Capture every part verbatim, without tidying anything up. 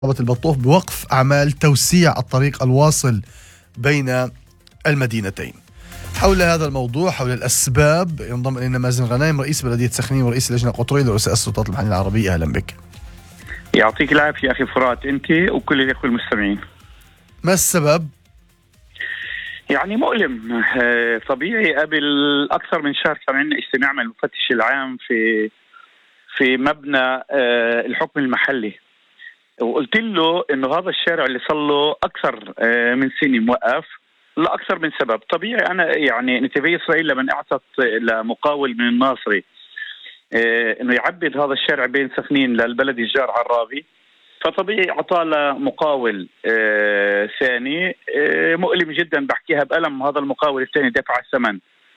البطوف بوقف أعمال توسيع الطريق الواصل بين المدينتين. حول هذا الموضوع، حول الأسباب، ينضم إلينا مازن غنايم، رئيس بلدية سخنين ورئيس اللجنة القطرية لرؤساء السلطات المحلية العربية. أهلا بك. يعطيك العافية أخي فرات، أنت وكل الأخوة المستمعين. ما السبب؟ يعني مؤلم. طبيعي قبل أكثر من شهر كان عندنا اجتماع مع المفتش العام في في مبنى الحكم المحلي، وقلت له إنه هذا الشارع اللي صار له أكثر من سنة موقف لأكثر من سبب. طبيعي أنا يعني نتيجة إسرائيل لما أعطت لمقاول من الناصري إنه يعبد هذا الشارع بين سخنين للبلد الجار عرابي، فطبيعي أعطاه لمقاول آه ثاني. آه مؤلم جدا، بحكيها بألم. هذا المقاول الثاني دفع الثمن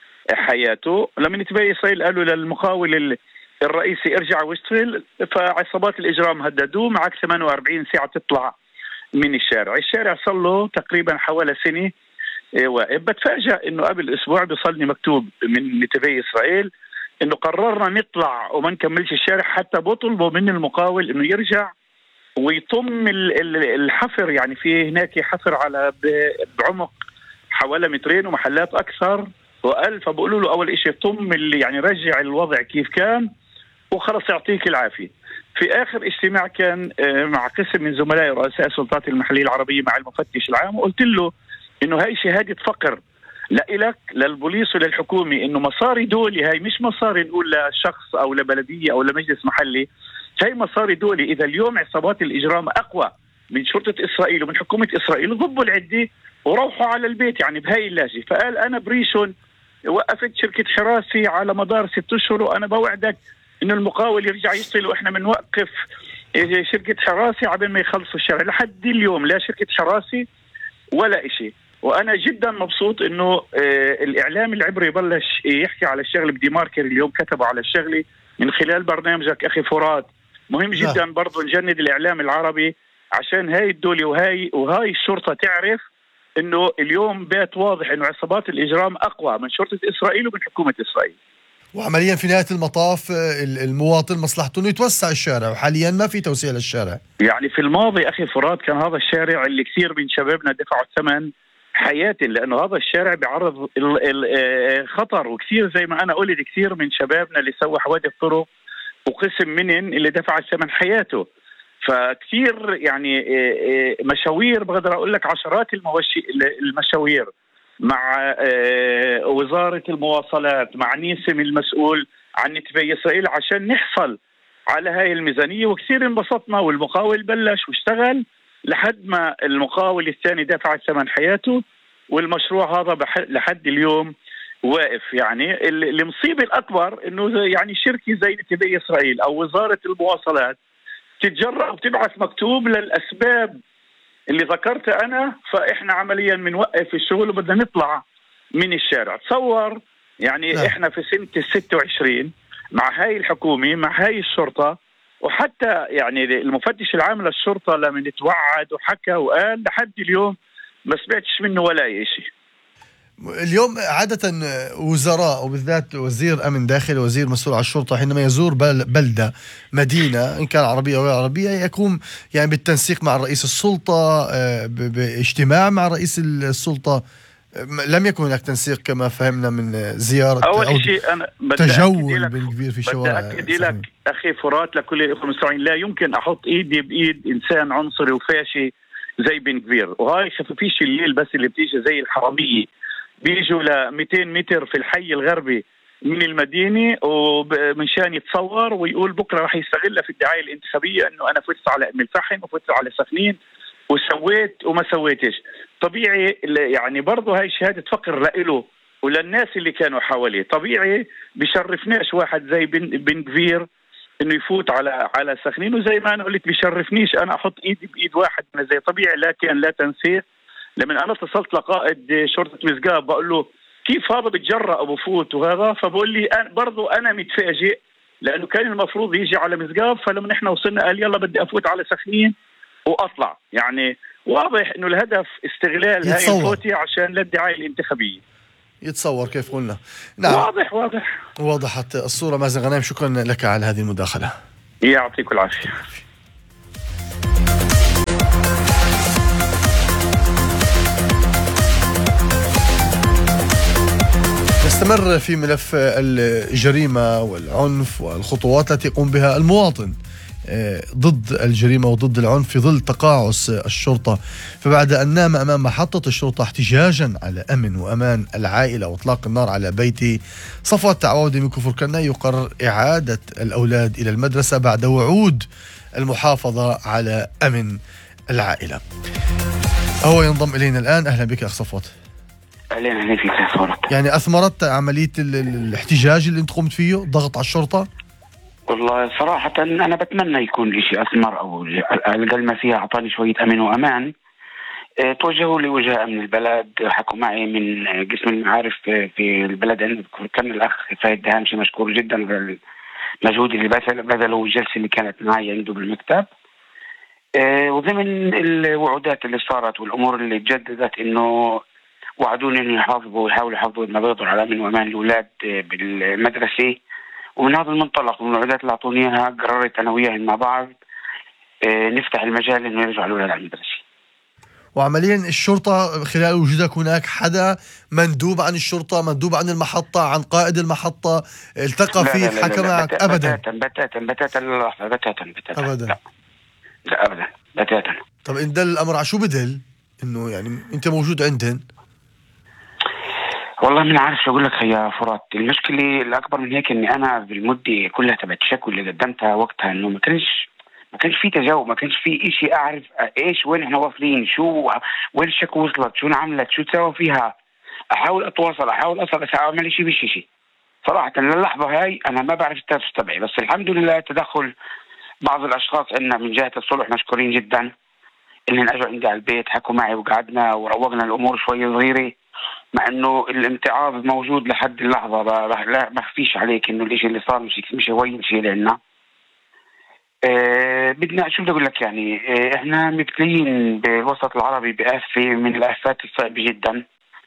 حياته. لما نتبين إسرائيل قالوا للمقاول الرئيسي ارجع واشتغل، فعصابات الإجرام هددوه، معك ثمانية وأربعين ساعة تطلع من الشارع. الشارع صار له تقريبا حوالي سنة آه واقف. بتفاجأ إنه قبل أسبوع بيصلني مكتوب من نتبين إسرائيل إنه قررنا نطلع وما نكملش الشارع، حتى بطلبوا من المقاول إنه يرجع ويطم الحفر. يعني في هناك حفر على بعمق حوالي مترين ومحلات أكثر وألف، فبقولوا له أول إشي طم اللي يعني رجع الوضع كيف كان وخلص يعطيك العافية. في آخر اجتماع كان مع قسم من زملائي رؤساء السلطات المحلية العربية مع المفتش العام، وقلت له إنه هاي شهادة فقر لإلك للبوليس وللحكومة، إنه مصاري دولي، هاي مش مصاري نقول لشخص أو لبلدية أو لمجلس محلي، هاي مصاري دولي. إذا اليوم عصابات الإجرام أقوى من شرطة إسرائيل ومن حكومة إسرائيل، ضبوا العدة وروحوا على البيت يعني بهاي اللاجئ. فقال أنا بريشون وقفت شركة حراسي على مدار ست أشهر، وأنا بوعدك إنه المقاول يرجع يشتغل وإحنا بنوقف شركة حراسي عبين ما يخلصوا الشارع. لحد اليوم لا شركة حراسي ولا إشي. وأنا جدا مبسوط إنه آه الإعلام العبري بلش يحكي على الشغل. بدي ماركر اليوم كتبوا على الشغلة من خلال برنامجك أخي فرات. مهم جدا برضو نجند الإعلام العربي عشان هاي الدولة وهاي وهاي الشرطة تعرف إنه اليوم بات واضح إنه عصابات الإجرام أقوى من شرطة إسرائيل ومن حكومة إسرائيل. وعمليا في نهاية المطاف المواطن مصلحته إنه يتوسع الشارع، وحاليا ما في توسيع للشارع. يعني في الماضي أخي فرات كان هذا الشارع اللي كثير من شبابنا دفعوا الثمن حياتي، لأنه هذا الشارع بيعرض الخطر. وكثير زي ما أنا قلت كثير من شبابنا اللي سوى حوادث طرق وقسم منهم اللي دفع الثمن حياته. فكثير يعني مشاوير، بقدر أقول لك عشرات المشاوير مع وزارة المواصلات مع نيسم المسؤول عن نتبي إسرائيل عشان نحصل على هاي الميزانية. وكثير انبسطنا والمقاول بلش واشتغل لحد ما المقاول الثاني دفع الثمن حياته، والمشروع هذا لحد اليوم واقف. يعني المصيبة الأكبر إنه يعني شركة زي نتبي إسرائيل أو وزارة المواصلات تتجرأ وتبعث مكتوب للأسباب اللي ذكرتها أنا، فإحنا عمليا بنوقف الشغل وبدنا نطلع من الشارع. تصور يعني لا. إحنا في سنة الستة وعشرين مع هاي الحكومة مع هاي الشرطة، وحتى يعني المفتش العام للشرطة لما يتوعد وحكى وقال لحد اليوم ما سمعتش منه ولا أي شيء. اليوم عادة وزراء وبالذات وزير أمن داخلي وزير مسؤول على الشرطة حينما يزور بلدة مدينة إن كان عربية أو غير عربية يقوم يعني بالتنسيق مع رئيس السلطة، باجتماع مع رئيس السلطة. لم يكن هناك تنسيق كما فهمنا من زيارة أول أو شيء أنا تجول بالكبير في الشوارع. بدي أكد لك أخي فرات لكل الإخوة المستمعين، لا يمكن أحط إيدي بإيد إنسان عنصري وفاشي زي بن كبير. وهاي خفيفيش الليل بس اللي بتيجي زي الحرامية بيجوا ل مئتين متر في الحي الغربي من المدينة ومنشان يتصور ويقول بكرة راح يستغلها في الدعاية الانتخابية إنه أنا فتت على أم الفحم وفتت على سخنين وسويت وما سويتش. طبيعي يعني برضه هاي شهادة فقر لإله وللناس اللي كانوا حواليه. طبيعي بيشرفناش واحد زي بن, بن كبير إنه يفوت على على سخنين، وزي ما أنا قلت بيشرفنيش أنا أحط إيدي بإيد واحد زي. طبيعي لكن لا تنسيه لما أنا اتصلت لقائد شرطة مسقاب بقول له كيف هذا بتجرأ وبفوت وهذا، فبقول لي أنا برضو أنا متفاجئ لأنه كان المفروض يجي على مسقاب، فلما نحن وصلنا قال يلا بدي أفوت على سخنين وأطلع. يعني واضح إنه الهدف استغلال هاي الفوتة عشان للدعاية الانتخابية. يتصور كيف قلنا. نعم واضح واضح وضحت الصورة. مازن غنايم شكرا لك على هذه المداخلة. يعطيك العافية. نستمر في ملف الجريمة والعنف والخطوات التي يقوم بها المواطن ضد الجريمة وضد العنف في ظل تقاعس الشرطة. فبعد أن نام أمام محطة الشرطة احتجاجا على أمن وأمان العائلة وإطلاق النار على بيت صفوت تعودي من كفر كنا، يقرر إعادة الأولاد إلى المدرسة بعد وعود المحافظة على أمن العائلة. هو ينضم إلينا الآن. أهلا بك أخ صفوت. أهلا أهلا فيك يا صورك. يعني أثمرت عملية الاحتجاج اللي أنت قمت فيه ضغط على الشرطة؟ والله صراحة أنا بتمنى يكون الإشي أثمر، أو الأقل ما فيها أعطاني شوية أمن وأمان. اه توجهوا لي وجهاء من البلد، حكوا معي من قسم المعارف في البلد. كان الأخ فايد دهامشي مشكور جدا على المجهود اللي بذله والجلسة اللي كانت معي عنده بالمكتب. اه وضمن الوعودات اللي صارت والأمور اللي تجددت إنه وعدوني إنه يحافظوا ويحاولوا يحافظوا ما بيقدروا على أمن وأمان الأولاد بالمدرسة. ومن هذا المنطلق ومن الوعودات اللي أعطوني إياها قررت أنا وياهم مع بعض اه نفتح المجال إنه يرجعوا الأولاد على المدرسة. وعمليا الشرطة خلال وجودك هناك حدا مندوب عن الشرطة، مندوب عن المحطة، عن قائد المحطة التقى فيك حكى معك؟ أبدا بتاتا بتاتا بتاتا بتاتا بتاتا بتاتا أبدا لا. لا أبدا بتاتا. طب إن دل الأمر على شو بدل؟ إنه يعني أنت موجود عندهم؟ والله من عارف شو أقول لك يا فرات. المشكلة الأكبر من هيك إني أنا بالمدة كلها تبعت الشكوى اللي قدمتها وقتها إنه ما كانش ما كانش في تجاوب، ما كانش في إشي أعرف إيش وين إحنا واصلين، شو وين الشكوى وصلت، شو عملت، شو تساوي فيها. أحاول أتواصل أحاول أصل بس أعمل إشي بش إشي. صراحة للحظة هاي أنا ما بعرف التنفس تبعي، بس الحمد لله تدخل بعض الأشخاص عندنا من جهة الصلح مشكورين جدا إنهم أجوا عندي على البيت، حكوا معي وقعدنا وروقنا الأمور شوية صغيرة، مع إنه الامتعاض موجود لحد اللحظة. لا ما خفيش عليك إنه الإشي اللي صار مش مش هوين شيء لنا. أه بدنا شو بدي أقول لك يعني أه إحنا مبتلين بالوسط العربي بآفة من الآفات الصعبة جدا،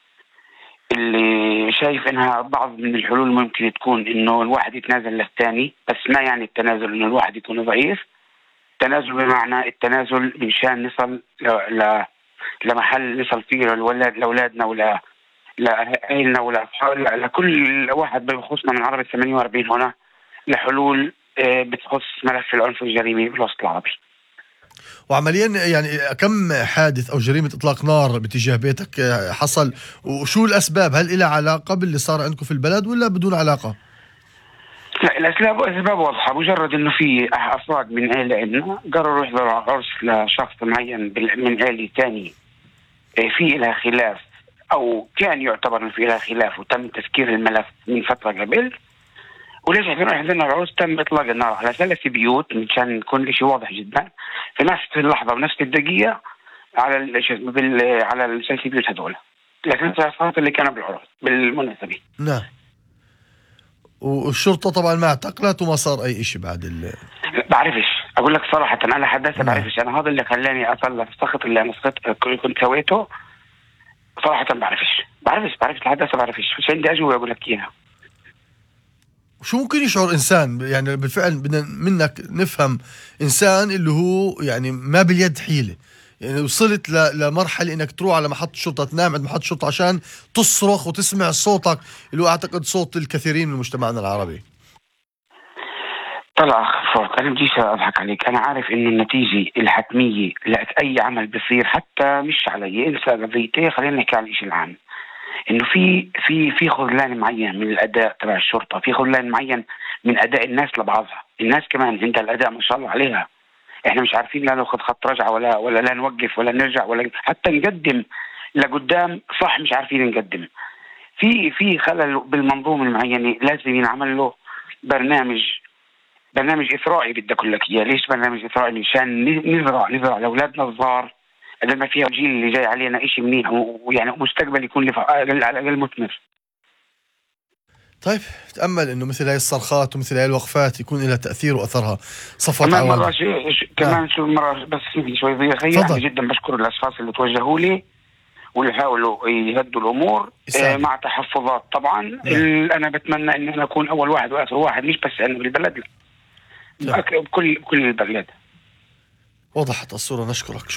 اللي شايف إنها بعض من الحلول ممكن تكون إنه الواحد يتنازل للثاني، بس ما يعني التنازل إنه الواحد يكون ضعيف. تنازل بمعنى التنازل منشان نصل ل لمحل نصل فيه للولاد لأولادنا ولا لأهلنا ولا أصحابنا، لكل واحد بخصوصنا من عرب ثمانية وأربعين هنا لحلول بتخص ملف العنف والجريمة بالوسط العربي. وعمليا يعني كم حادث أو جريمة إطلاق نار باتجاه بيتك حصل، وشو الأسباب؟ هل إلى علاقة باللي صار عندكم في البلد ولا بدون علاقة؟ لا الأسباب أسباب واضحة. مجرد إنه في أفراد من عائلة عندنا قرروا يحضروا عرس لشخص معين من عائلة ثاني في لها خلاف، أو كان يعتبر إنه في لها خلاف، وتم تسكير الملف من فترة قبل. وليش احنا حضرنا العرس تم إطلاق النار على ثلاث بيوت مشان يكون الشيء واضح جدا في نفس اللحظة ونفس الدقيقة على بال على الثلاث بيوت هذول، لكن الأشخاص اللي كانوا بالعرس بالمناسبة. نعم. والشرطة طبعا ما اعتقلت وما صار أي شيء بعد ال بعرفش أقول لك صراحة. أنا حدثت بعرفش. أنا هذا اللي خلاني أصل في السخط اللي أنا كنت سويته. صراحة بعرفش بعرفش بعرفش الحدثة بعرفش، مش عندي أجوبة أقول لك إياها. شو ممكن يشعر إنسان يعني بالفعل بدنا منك نفهم إنسان اللي هو يعني ما باليد حيلة، يعني وصلت لمرحلة إنك تروح على محطة الشرطة، تنام عند محطة الشرطة عشان تصرخ وتسمع صوتك اللي هو أعتقد صوت الكثيرين من مجتمعنا العربي. طلع فرق. أنا بديش أضحك عليك، أنا عارف إنه النتيجة الحتمية لأي عمل بصير حتى مش علي إنسى قضيتي. خلينا نحكي عن الشيء العام، إنه في في في خذلان معين من الأداء تبع الشرطة، في خذلان معين من أداء الناس لبعضها. الناس كمان عندها الأداء ما شاء الله عليها. إحنا مش عارفين لا ناخذ خط رجعة ولا ولا لا نوقف ولا نرجع ولا حتى نقدم لقدام، صح مش عارفين نقدم. في في خلل بالمنظومة المعينة، لازم ينعمل له برنامج برنامج إثرائي. بدي أقول لك إياه ليش برنامج إثرائي؟ مشان نزرع نزرع لأولادنا الصغار لما فيها الجيل اللي جاي علينا إشي منيح، ويعني مستقبل يكون على الأقل مثمر. طيب تأمل إنه مثل هاي الصرخات ومثل هاي الوقفات يكون لها تأثير وأثرها. صفوت كمان مرة شو ش... كمان شو مرة بس شوي ضيق خير. أنا جدا بشكر الأشخاص اللي توجهوا لي واللي حاولوا يهدوا الأمور آه مع تحفظات طبعا. ال... أنا بتمنى إن أنا أكون أول واحد وآخر واحد، مش بس أنا بالبلد، لا بكل كل البلد. وضحت الصورة. نشكرك.